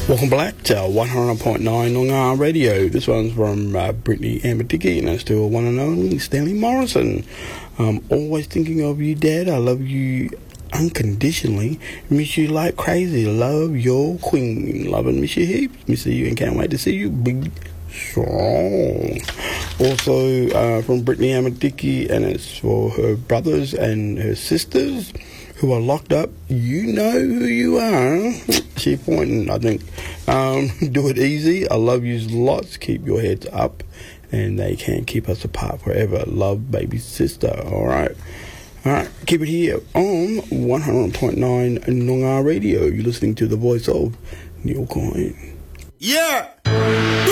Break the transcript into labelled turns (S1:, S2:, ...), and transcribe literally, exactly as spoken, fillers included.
S1: Welcome back to one hundred point nine Noongar Radio. This one's from uh, Brittany Amatiki, and it's still one and only Stanley Morrison. Um, always thinking of you, Dad. I love you unconditionally. Miss you like crazy. Love your queen. Love and miss you heaps. Miss you and can't wait to see you. Big strong. Also uh, from Brittany Amatiki, and it's for her brothers and her sisters who are locked up. You know who you are. She pointing, I think. Um, do it easy. I love you lots. Keep your heads up. And they can't keep us apart forever. Love, baby sister. All right. All right. Keep it here on one hundred point nine Noongar Radio. You're listening to the voice of Neil Coyne.
S2: Yeah.